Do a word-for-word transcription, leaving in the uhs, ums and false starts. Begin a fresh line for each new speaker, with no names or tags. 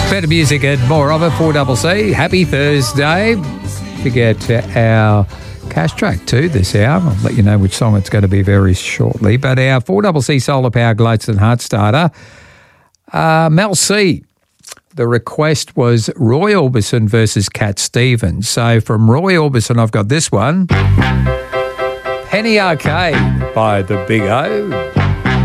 Better music and more of it, four C C. Happy Thursday. To get our cash track too this hour. I'll let you know which song it's going to be very shortly. But our four C C Solar Power Gladstone Heart Starter, uh, Mel C. The request was Roy Orbison versus Cat Stevens. So from Roy Orbison, I've got this one. Penny Arcade by the Big O.